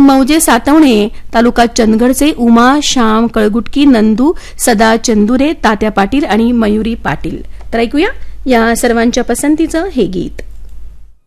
मौजे सातवणे तालुका चंदगडचे उमा श्याम कळगुटकी नंदू सदा चंदुरे तात्या पाटील आणि मयुरी पाटील. तर ऐकूया या सर्वांच्या पसंतीचं हे गीत.